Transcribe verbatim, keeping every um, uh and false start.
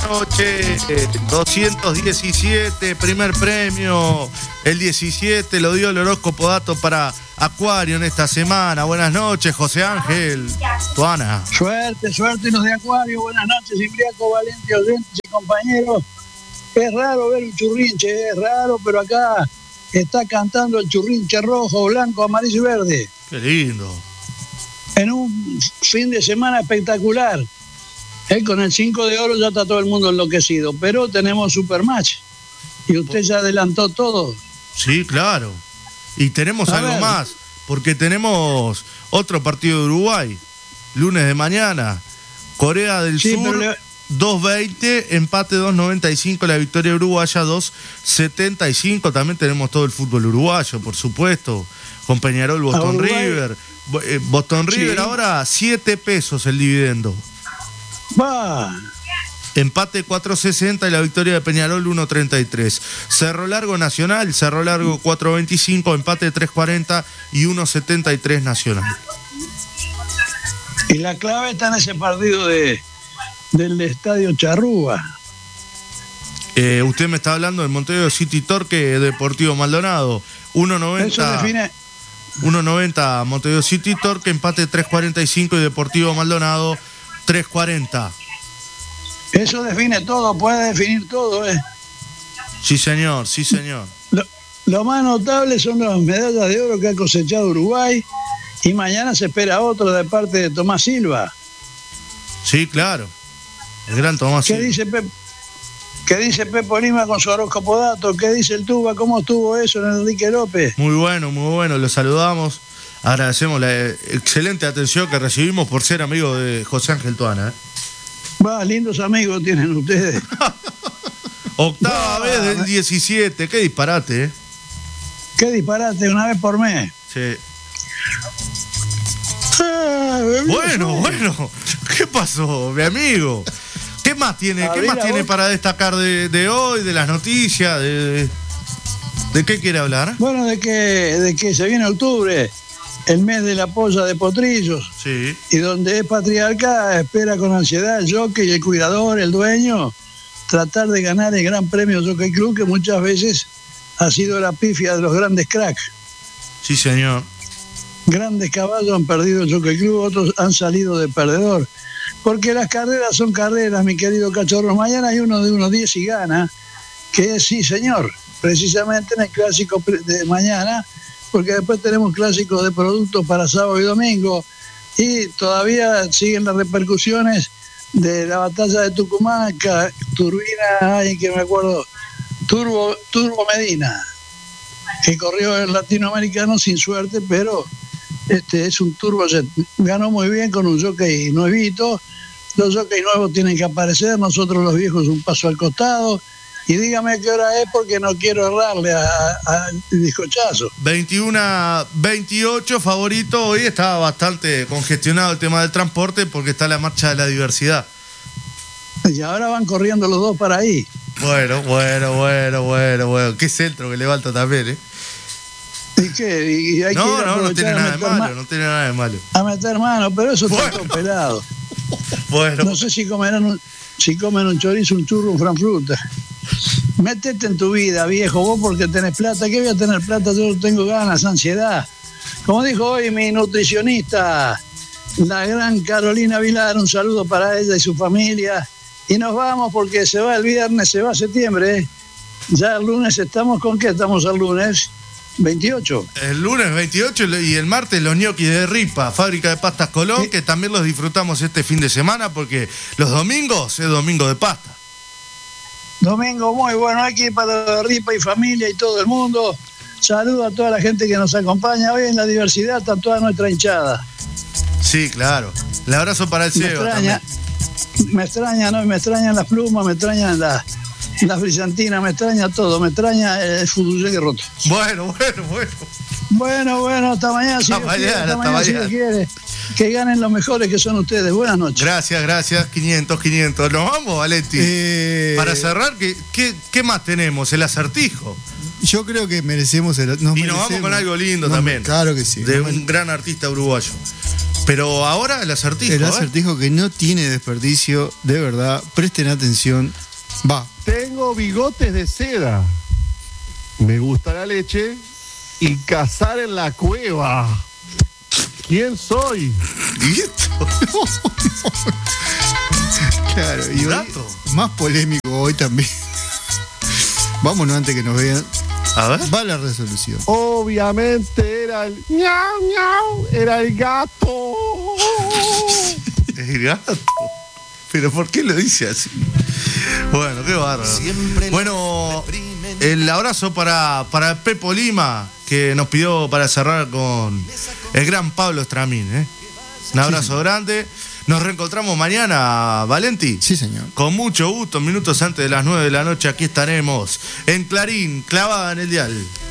noche, eh, doscientos diecisiete, primer premio, el diecisiete lo dio el horóscopo dato para Acuario en esta semana. Buenas noches, José Ángel, Tuana. Suerte, suerte los de Acuario, buenas noches, Imbriaco, Valente, oyentes y compañeros. Es raro ver un churrinche, es raro, pero acá está cantando el churrinche rojo, blanco, amarillo y verde. Qué lindo. En un fin de semana espectacular. Eh, con el cinco de oro ya está todo el mundo enloquecido, pero tenemos Supermatch. Y usted ya adelantó todo. Sí, claro. Y tenemos A algo ver. más, porque tenemos otro partido de Uruguay, lunes de mañana. Corea del Sí, Sur, pero le- dos veinte, empate dos noventa y cinco, la victoria uruguaya dos setenta y cinco. También tenemos todo el fútbol uruguayo, por supuesto, con Peñarol, Boston Uruguay. River. Bo- eh, Boston Sí. River ahora siete pesos el dividendo. Va. Empate cuatro sesenta y la victoria de Peñarol uno treinta y tres. Cerro Largo Nacional, Cerro Largo cuatro veinticinco, empate tres cuarenta y uno setenta y tres Nacional. Y la clave está en ese partido de del Estadio Charrúa. Eh, usted me está hablando del Montevideo City Torque Deportivo Maldonado. uno Eso noventa define. uno noventa Montevideo City Torque, empate tres cuarenta y cinco y Deportivo Maldonado tres cuarenta. Eso define todo, puede definir todo. Eh. Sí, señor, sí, señor. Lo, lo más notable son las medallas de oro que ha cosechado Uruguay y mañana se espera otro de parte de Tomás Silva. Sí, claro. El gran Tomás ¿Qué Silva. dice Pep? ¿Qué dice Pepo Lima con su horóscopo dato? ¿Qué dice el Tuba? ¿Cómo estuvo eso en Enrique López? Muy bueno, muy bueno, lo saludamos. Agradecemos la excelente atención que recibimos por ser amigo de José Ángel Tuana. ¿eh? Va, lindos amigos tienen ustedes. Octava Va. vez del diecisiete, qué disparate, ¿eh? Qué disparate, una vez por mes. Sí. Ah, Bueno, bueno, ¿qué pasó, mi amigo? ¿Qué más tiene, A qué ver, más a tiene vos. para destacar de, de hoy, de las noticias? De, de, ¿de qué quiere hablar? Bueno, de que, de que se viene octubre, el mes de la polla de potrillos, Sí. y donde es patriarca, espera con ansiedad el jockey, el cuidador, el dueño, tratar de ganar el Gran Premio Jockey Club, que muchas veces ha sido la pifia de los grandes cracks. Sí, señor. Grandes caballos han perdido el Jockey Club, otros han salido de perdedor. Porque las carreras son carreras, mi querido cachorro. Mañana hay uno de unos diez y gana, que es sí, señor, precisamente en el clásico de mañana, porque después tenemos clásicos de productos para sábado y domingo, y todavía siguen las repercusiones de la batalla de Tucumán, ca- Turbina, ay, que me acuerdo, Turbo, Turbo Medina, que corrió el latinoamericano sin suerte, pero este es un turbojet. Ganó muy bien con un jockey nuevito. Los jockeys nuevos tienen que aparecer, nosotros los viejos un paso al costado. Y dígame qué hora es porque no quiero errarle al bizcochazo. veintiuno veintiocho, favorito. Hoy está bastante congestionado el tema del transporte porque está la marcha de la diversidad. Y ahora van corriendo los dos para ahí. Bueno, bueno, bueno, bueno, bueno. Qué centro que levanta también, ¿eh? ¿Y qué? Y hay que No, ir a no, no tiene aprovechar a nada de meter, malo, ma- no tiene nada de malo. a meter mano, pero eso está Bueno. todo pelado. Bueno, No sé si comerán un, si comen un chorizo, un churro, un franfruta. Métete en tu vida, viejo, vos porque tenés plata. ¿Qué voy a tener plata? Yo no tengo ganas, ansiedad. Como dijo hoy mi nutricionista, la gran Carolina Vilar, un saludo para ella y su familia. Y nos vamos porque se va el viernes, se va septiembre. ¿eh? Ya el lunes estamos, ¿con qué estamos el lunes? veintiocho. el lunes veintiocho y el martes los ñoquis de Ripa, fábrica de pastas Colón, Sí. que también los disfrutamos este fin de semana porque los domingos es domingo de pasta. Domingo muy bueno, aquí para Ripa y familia y todo el mundo. Saludo a toda la gente que nos acompaña. Hoy en la diversidad está toda nuestra hinchada. Sí, claro. El abrazo para el Me Seba extraña, también. me extraña, ¿no? Me extrañan las plumas, me extrañan las, las brillantinas, me extraña todo, me extraña el fútbol que roto. Bueno, bueno, bueno. Bueno, bueno, hasta mañana, si Hasta Dios quiere, mañana, hasta hasta mañana, si mañana. Dios quiere. Que ganen los mejores que son ustedes. Buenas noches. Gracias, gracias. quinientos, quinientos. Nos vamos, Valenti. Eh, Para cerrar, ¿qué, qué, qué más tenemos? El acertijo. Yo creo que merecemos el. Y nos vamos con algo lindo No, también. Claro que sí. De No, un gran artista uruguayo. Pero ahora el acertijo. El ¿eh? acertijo que no tiene desperdicio, de verdad, presten atención. Va. Tengo bigotes de seda. Me gusta la leche y cazar en la cueva. ¿Quién soy? ¿Y esto? Claro, y ¿Un hoy, gato? más polémico hoy también. Vámonos antes que nos vean. A ver. Va la resolución. Obviamente era el miau miau, era el gato. El gato. Pero ¿por qué lo dice así? Bueno, qué bárbaro. Bueno, el abrazo para, para Pepo Lima, que nos pidió para cerrar con el gran Pablo Estramín, ¿eh? Un abrazo sí, grande. Nos reencontramos mañana, Valenti. Sí, señor. Con mucho gusto, minutos antes de las nueve de la noche, aquí estaremos en Clarín, clavada en el dial.